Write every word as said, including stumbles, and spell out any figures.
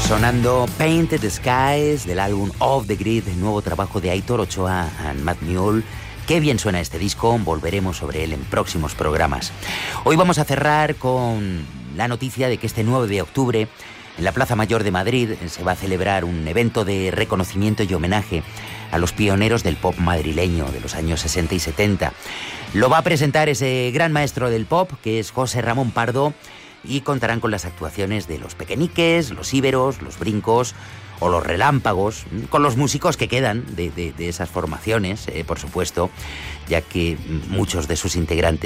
Sonando Painted the Skies del álbum Off the Grid, el nuevo trabajo de Aitor Ochoa y Matt Mule. Qué bien suena este disco, volveremos sobre él en próximos programas. Hoy vamos a cerrar con la noticia de que este nueve de octubre en la Plaza Mayor de Madrid se va a celebrar un evento de reconocimiento y homenaje a los pioneros del pop madrileño de los años sesenta y setenta. Lo va a presentar ese gran maestro del pop, que es José Ramón Pardo, y contarán con las actuaciones de los Pequeñiques, los Íberos, los Brincos o los Relámpagos, con los músicos que quedan de, de, de esas formaciones, eh, por supuesto, ya que muchos de sus integrantes